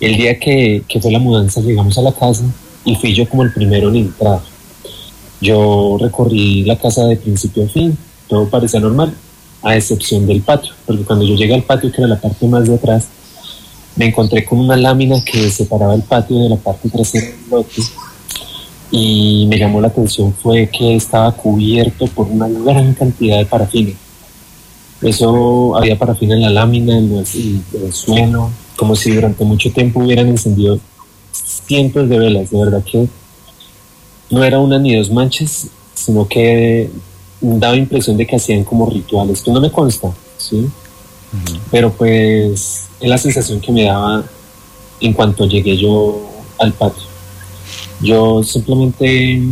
El día que fue la mudanza, llegamos a la casa y fui yo como el primero en entrar. Yo recorrí la casa de principio a fin, todo parecía normal, a excepción del patio, porque cuando yo llegué al patio, que era la parte más de atrás, me encontré con una lámina que separaba el patio de la parte trasera del lote y me llamó la atención fue que estaba cubierto por una gran cantidad de parafina. Eso había parafina en la lámina, en el suelo, como si durante mucho tiempo hubieran encendido cientos de velas. De verdad que no era una ni dos manchas, sino que daba impresión de que hacían como rituales. Esto no me consta, ¿sí? Pero pues es la sensación que me daba en cuanto llegué yo al patio. Yo simplemente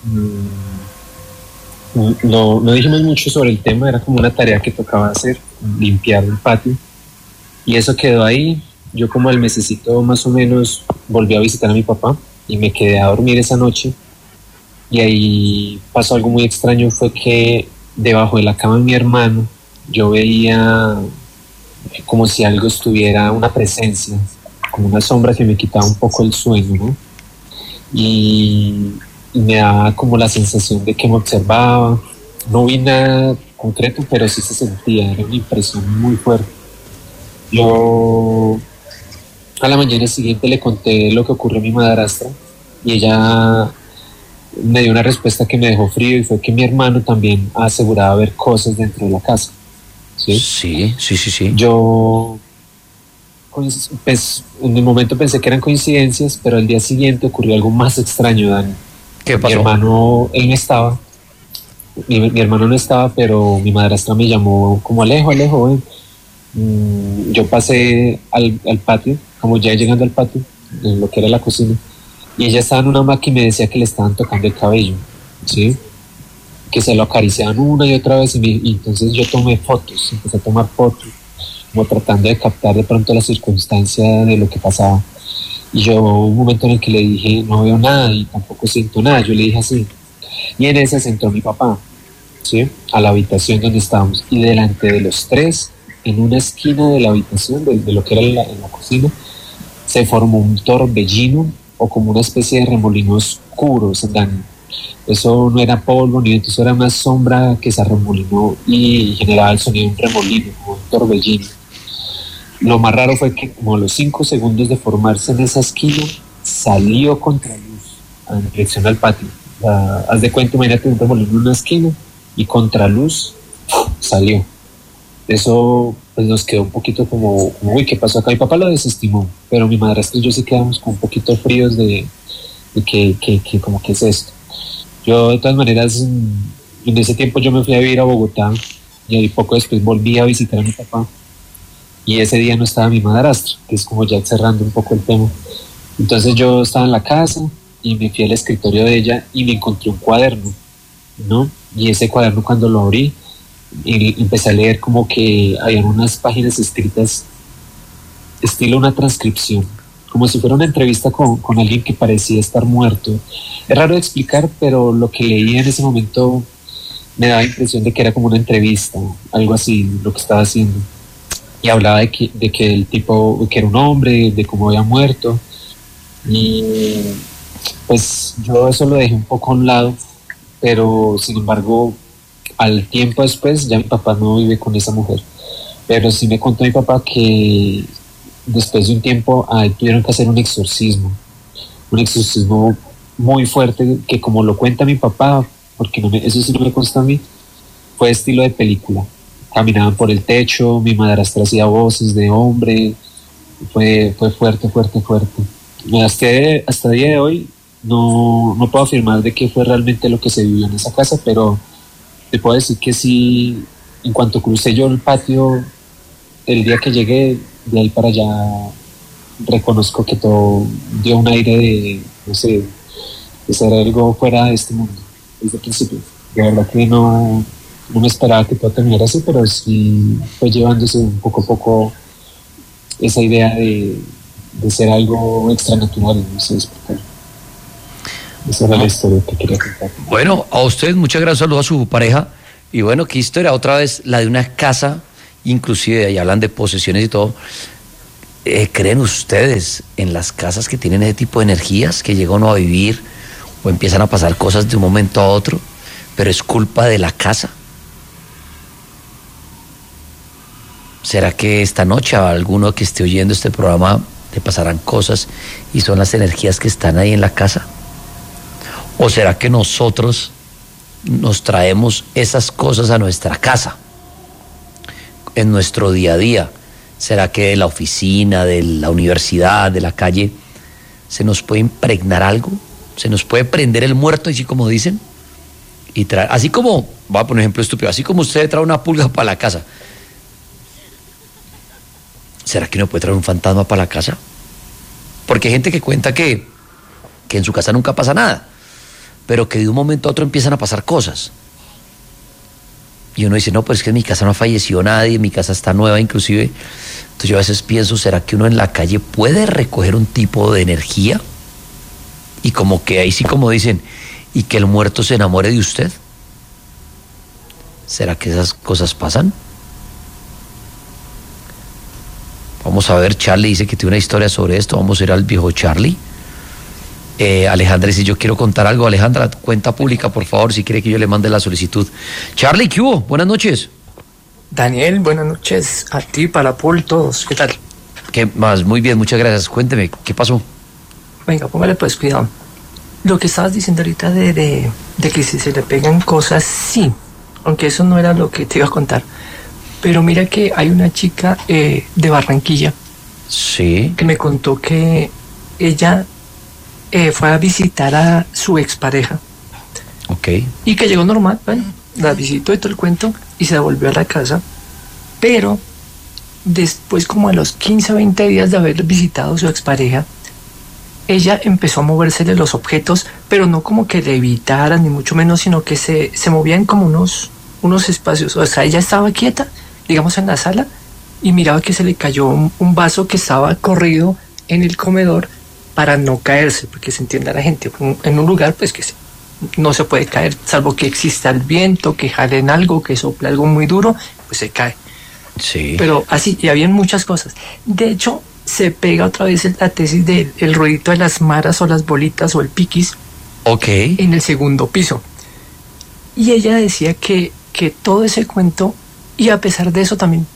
no dijimos mucho sobre el tema, era como una tarea que tocaba hacer, limpiar el patio, y eso quedó ahí. Yo como al mesecito más o menos volví a visitar a mi papá y me quedé a dormir esa noche, y ahí pasó algo muy extraño, fue que debajo de la cama de mi hermano yo veía como si algo estuviera, una presencia, como una sombra que me quitaba un poco el sueño, ¿no? Y me daba como la sensación de que me observaba. No vi nada concreto, pero sí se sentía, era una impresión muy fuerte. Yo a la mañana siguiente le conté lo que ocurrió a mi madrastra y ella me dio una respuesta que me dejó frío, y fue que mi hermano también aseguraba ver cosas dentro de la casa. ¿Sí? Sí. Yo pues, en el momento pensé que eran coincidencias, pero al día siguiente ocurrió algo más extraño, Dani. ¿Qué Mi pasó? hermano, él no estaba, mi hermano no estaba, pero mi madrastra me llamó como Alejo, ven. Yo pasé al patio, como ya llegando al patio, en lo que era la cocina, y ella estaba en una hamaca y me decía que le estaban tocando el cabello, ¿sí? Que se lo acariciaban una y otra vez, y entonces yo tomé fotos, empecé a tomar fotos, como tratando de captar de pronto la circunstancia de lo que pasaba. Y yo hubo un momento en el que le dije, no veo nada y tampoco siento nada, yo le dije así. Y en ese se entró mi papá, ¿sí? A la habitación donde estábamos, y delante de los tres, en una esquina de la habitación, de lo que era en la cocina, se formó un torbellino o como una especie de remolino oscuro, Dani. Eso no era polvo ni viento, eso era una sombra que se arremolinó y generaba el sonido de un remolino, como un torbellino. Lo más raro fue que como a los 5 segundos de formarse en esa esquina, salió contra luz en dirección al patio. Haz de cuenta, imagínate un remolino en una esquina y contra luz salió. Eso pues nos quedó un poquito como, uy, ¿qué pasó acá? Mi papá lo desestimó, pero mi madrastra y yo sí quedamos como un poquito fríos de que como que es esto. Yo de todas maneras, en ese tiempo yo me fui a vivir a Bogotá y ahí poco después volví a visitar a mi papá. Y ese día no estaba mi madrastra, que es como ya cerrando un poco el tema. Entonces yo estaba en la casa y me fui al escritorio de ella y me encontré un cuaderno, ¿no? Y ese cuaderno, cuando lo abrí y empecé a leer, como que habían unas páginas escritas estilo una transcripción, como si fuera una entrevista con alguien que parecía estar muerto. Es raro de explicar, pero lo que leía en ese momento me daba la impresión de que era como una entrevista, algo así, lo que estaba haciendo. Y hablaba de que el tipo, que era un hombre, de cómo había muerto. Y pues yo eso lo dejé un poco a un lado, pero sin embargo, al tiempo después, ya mi papá no vive con esa mujer. Pero sí me contó mi papá que después de un tiempo a él tuvieron que hacer un exorcismo muy fuerte, que como lo cuenta mi papá, porque eso sí no me consta a mí, fue estilo de película. Caminaban por el techo, mi madrastra hacía voces de hombre, fue fuerte. Hasta el día de hoy no puedo afirmar de qué fue realmente lo que se vivió en esa casa, pero te puedo decir que sí, en cuanto crucé yo el patio, el día que llegué, de ahí para allá, reconozco que todo dio un aire de, no sé, de ser algo fuera de este mundo, desde el principio. De verdad que no me esperaba que todo terminara así, pero sí fue llevándose un poco a poco esa idea de ser algo extranatural, no sé explicar. Esa era la historia que quería contar. Bueno, a usted muchas gracias, saludos a su pareja. Y bueno, qué historia, otra vez la de una casa, inclusive ahí hablan de posesiones y todo. ¿creen ustedes en las casas que tienen ese tipo de energías, que llega uno a vivir o empiezan a pasar cosas de un momento a otro, pero es culpa de la casa? ¿Será que esta noche a alguno que esté oyendo este programa le pasarán cosas y son las energías que están ahí en la casa? ¿O será que nosotros nos traemos esas cosas a nuestra casa, en nuestro día a día? ¿Será que de la oficina, de la universidad, de la calle, se nos puede impregnar algo? ¿Se nos puede prender el muerto, así como dicen? Y traer, así como, voy a poner un ejemplo estúpido, así como usted trae una pulga para la casa, ¿será que uno puede traer un fantasma para la casa? Porque hay gente que cuenta que en su casa nunca pasa nada, pero que de un momento a otro empiezan a pasar cosas. Y uno dice, no, pues es que en mi casa no ha fallecido nadie, mi casa está nueva inclusive. Entonces yo a veces pienso, ¿será que uno en la calle puede recoger un tipo de energía? Y como que ahí sí, como dicen, y que el muerto se enamore de usted. ¿Será que esas cosas pasan? Vamos a ver, Charlie dice que tiene una historia sobre esto. Vamos a ir al viejo Charlie. Alejandra dice, yo quiero contar algo. Alejandra, cuenta pública, por favor, si quiere que yo le mande la solicitud. Charlie, ¿qué hubo? Buenas noches. Daniel, buenas noches a ti, para Paul, todos. ¿Qué tal? ¿Qué más? Muy bien, muchas gracias. Cuénteme, ¿qué pasó? Venga, póngale pues cuidado. Lo que estabas diciendo ahorita de que si se le pegan cosas, sí. Aunque eso no era lo que te iba a contar. Pero mira que hay una chica de Barranquilla. Sí. Que me contó que ella fue a visitar a su expareja. Ok. Y que llegó normal, bueno, la visitó y todo el cuento y se devolvió a la casa. Pero después, como a los 15 o 20 días de haber visitado a su expareja, ella empezó a movérsele los objetos, pero no como que le evitaran, ni mucho menos, sino que se movían como unos espacios. O sea, ella estaba quieta, digamos, en la sala, y miraba que se le cayó un vaso que estaba corrido en el comedor para no caerse, porque se entienda la gente, en un lugar pues que no se puede caer, salvo que exista el viento, que jale en algo, que sople algo muy duro, pues se cae. Sí. Pero así, y habían muchas cosas. De hecho, se pega otra vez la tesis del ruidito de las maras o las bolitas o el piquis. Ok. En el segundo piso. Y ella decía que todo ese cuento, y a pesar de eso también,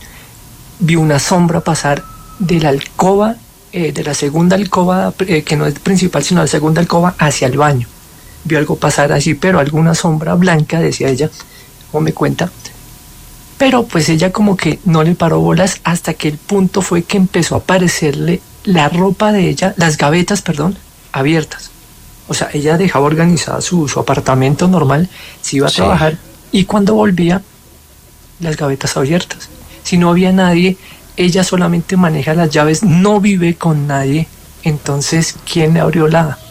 vio una sombra pasar de la alcoba, de la segunda alcoba, que no es principal, sino la segunda alcoba, hacia el baño. Vio algo pasar así, pero alguna sombra blanca, decía ella, o me cuenta. Pero pues ella como que no le paró bolas hasta que el punto fue que empezó a aparecerle la ropa de ella, las gavetas, abiertas. O sea, ella dejaba organizada su apartamento normal, se iba a trabajar, y cuando volvía, las gavetas abiertas. Si no había nadie, ella solamente maneja las llaves, no vive con nadie. Entonces, ¿quién abrió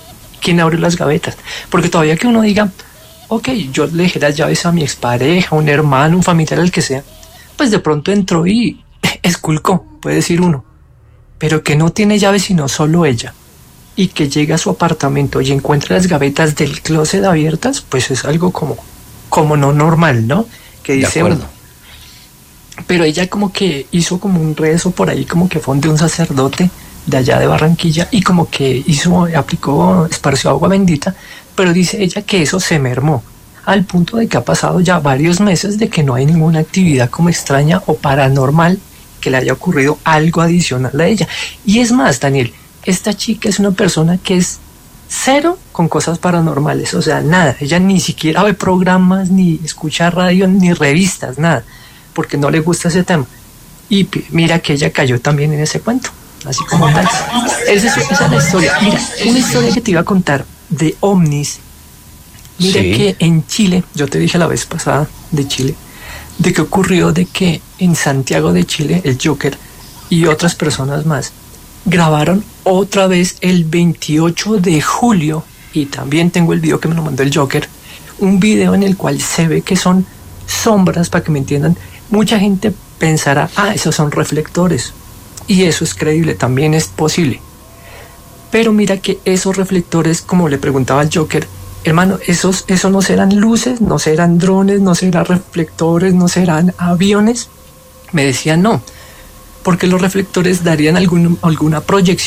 las gavetas? Porque todavía que uno diga, ok, yo le dejé las llaves a mi expareja, un hermano, un familiar, el que sea, pues de pronto entró y esculcó, puede decir uno. Pero que no tiene llaves sino solo ella, y que llega a su apartamento y encuentra las gavetas del closet abiertas, pues es algo como no normal, ¿no? Que dice uno. Pero ella como que hizo como un rezo por ahí, como que fue de un sacerdote de allá de Barranquilla, y como que esparció agua bendita, pero dice ella que eso se mermó, al punto de que ha pasado ya varios meses de que no hay ninguna actividad como extraña o paranormal que le haya ocurrido algo adicional a ella. Y es más, Daniel, esta chica es una persona que es cero con cosas paranormales, o sea, nada, ella ni siquiera ve programas, ni escucha radio, ni revistas, nada, porque no le gusta ese tema. Y mira que ella cayó también en ese cuento, así como tal. Esa es la historia. Mira, una historia que te iba a contar de ovnis. Mira que en Chile, yo te dije la vez pasada de Chile, de que ocurrió de que en Santiago de Chile, el Joker y otras personas más grabaron otra vez el 28 de julio, y también tengo el video que me lo mandó el Joker, un video en el cual se ve que son sombras, para que me entiendan. Mucha gente pensará, esos son reflectores, y eso es creíble, también es posible. Pero mira que esos reflectores, como le preguntaba al Joker, hermano, esos no serán luces, no serán drones, no serán reflectores, no serán aviones. Me decía no, porque los reflectores darían alguna proyección